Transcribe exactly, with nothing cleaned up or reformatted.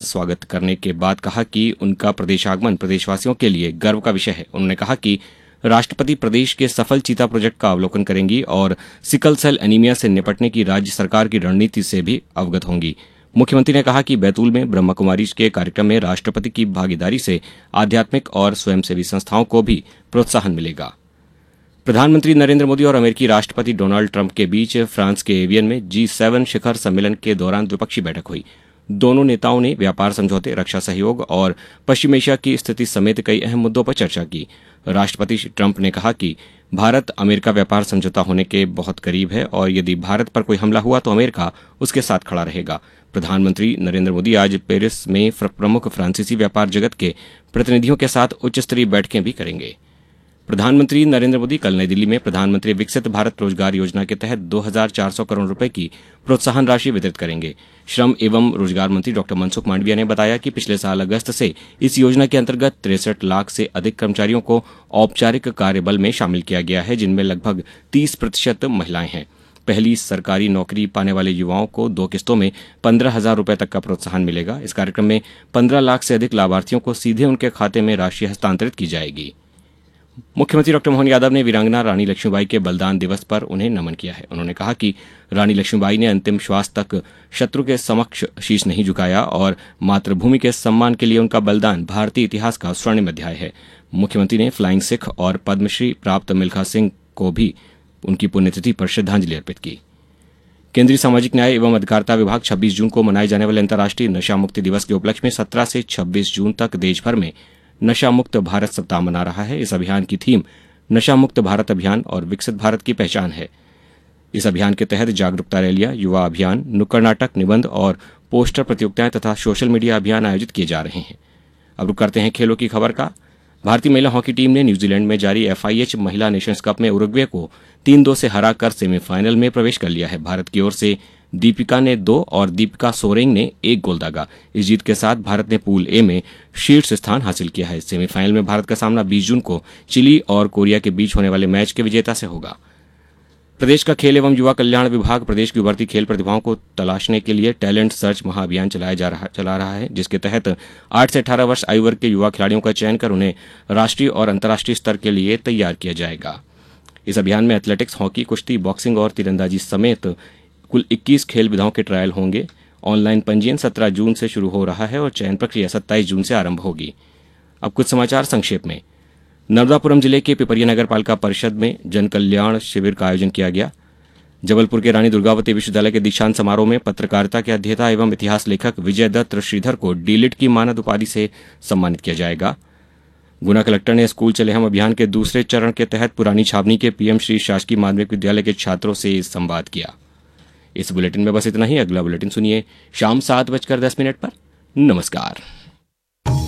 स्वागत करने के बाद कहा कि उनका प्रदेश आगमन प्रदेशवासियों के लिए गर्व का विषय है। उन्होंने कहा कि राष्ट्रपति प्रदेश के सफल चीता प्रोजेक्ट का अवलोकन करेंगी और सिकल सेल एनीमिया से निपटने की राज्य सरकार की रणनीति से भी अवगत होंगी। मुख्यमंत्री ने कहा कि बैतूल में ब्रह्मा कुमारी के कार्यक्रम में राष्ट्रपति की भागीदारी से आध्यात्मिक और स्वयंसेवी संस्थाओं को भी प्रोत्साहन मिलेगा। प्रधानमंत्री नरेंद्र मोदी और अमेरिकी राष्ट्रपति डोनाल्ड ट्रंप के बीच फ्रांस के एवियन में जी सेवन शिखर सम्मेलन के दौरान द्विपक्षीय बैठक हुई। दोनों नेताओं ने व्यापार समझौते, रक्षा सहयोग और पश्चिम एशिया की स्थिति समेत कई अहम मुद्दों पर चर्चा की। राष्ट्रपति ट्रंप ने कहा कि भारत अमेरिका व्यापार समझौता होने के बहुत करीब है और यदि भारत पर कोई हमला हुआ तो अमेरिका उसके साथ खड़ा रहेगा। प्रधानमंत्री नरेंद्र मोदी आज पेरिस में प्रमुख फ्रांसीसी व्यापार जगत के प्रतिनिधियों के साथ उच्च स्तरीय बैठकें भी करेंगे। प्रधानमंत्री नरेंद्र मोदी कल नई दिल्ली में प्रधानमंत्री विकसित भारत रोजगार योजना के तहत दो हज़ार चार सौ करोड़ रुपए की प्रोत्साहन राशि वितरित करेंगे। श्रम एवं रोजगार मंत्री डॉक्टर मनसुख मांडविया ने बताया कि पिछले साल अगस्त से इस योजना के अंतर्गत तिरसठ लाख से अधिक कर्मचारियों को औपचारिक कार्यबल में शामिल किया गया है, जिनमें लगभग तीस प्रतिशत महिलाएं हैं। पहली सरकारी नौकरी पाने वाले युवाओं को दो किस्तों में पंद्रह हजार रुपए तक का प्रोत्साहन मिलेगा। इस कार्यक्रम में पंद्रह लाख से अधिक लाभार्थियों को सीधे उनके खाते में राशि हस्तांतरित की जाएगी। मुख्यमंत्री डॉक्टर मोहन यादव ने वीरांगना रानी लक्ष्मीबाई के बलिदान दिवस पर उन्हें नमन किया है। उन्होंने कहा कि रानी लक्ष्मीबाई ने अंतिम श्वास तक शत्रु के समक्ष शीश नहीं झुकाया और मातृभूमि के सम्मान के लिए उनका बलिदान भारतीय इतिहास का स्वर्णिम अध्याय है। मुख्यमंत्री ने फ्लाइंग सिख और पद्मश्री प्राप्त मिल्खा सिंह को भी उनकी पुण्यतिथि पर श्रद्धांजलि अर्पित की। केंद्रीय सामाजिक न्याय एवं अधिकारिता विभाग छब्बीस जून को मनाए जाने वाले अंतर्राष्ट्रीय नशा मुक्ति दिवस के उपलक्ष्य में सत्रह से छब्बीस जून तक देश भर में नशा मुक्त भारत सप्ताह मना रहा है। इस अभियान की थीम नशा मुक्त भारत अभियान और विकसित भारत की पहचान है। इस अभियान के तहत जागरूकता रैलियां, युवा अभियान, नुक्कड़ नाटक, निबंध और पोस्टर प्रतियोगिताएं तथा सोशल मीडिया अभियान आयोजित किए जा रहे हैं। अब रुक करते हैं खेलों की खबर का। भारतीय महिला हॉकी टीम ने न्यूजीलैंड में जारी एफआईएच महिला नेशंस कप में उरुग्वे को तीन दो से हराकर सेमीफाइनल में प्रवेश कर लिया है। भारत की ओर से दीपिका ने दो और दीपिका सोरेंग ने एक गोल दागा। इस जीत के साथ भारत ने पूल ए में शीर्ष स्थान हासिल किया है। सेमीफाइनल में भारत का सामना बीस जून को चिली और कोरिया के बीच होने वाले मैच के विजेता से होगा। प्रदेश का खेल एवं युवा कल्याण विभाग प्रदेश की उभरती खेल प्रतिभाओं को तलाशने के लिए टैलेंट सर्च महाअभियान चलाया जा रहा चला रहा है, जिसके तहत आठ से अठारह वर्ष आयु वर्ग के युवा खिलाड़ियों का चयन कर उन्हें राष्ट्रीय और अंतर्राष्ट्रीय स्तर के लिए तैयार किया जाएगा। इस अभियान में एथलेटिक्स, हॉकी, कुश्ती, बॉक्सिंग और तीरंदाजी समेत कुल इक्कीस खेल विधाओं के ट्रायल होंगे। ऑनलाइन पंजीयन सत्रह जून से शुरू हो रहा है और चयन प्रक्रिया सत्ताईस जून से आरंभ होगी। अब कुछ समाचार संक्षेप में। नर्मदापुरम जिले के पिपरिया नगर पालिका परिषद में जन कल्याण शिविर का आयोजन किया गया। जबलपुर के रानी दुर्गावती विश्वविद्यालय के दीक्षांत समारोह में पत्रकारिता के अध्येता एवं इतिहास लेखक विजय दत्त श्रीधर को डीलिट की मानद उपाधि से सम्मानित किया जाएगा। गुना कलेक्टर ने स्कूल चले हम अभियान के दूसरे चरण के तहत पुरानी छावनी के पीएम श्री शासकीय माध्यमिक विद्यालय के छात्रों से संवाद किया। इस बुलेटिन में बस इतना ही। अगला बुलेटिन सुनिए शाम सात बजकर दस मिनट पर। नमस्कार।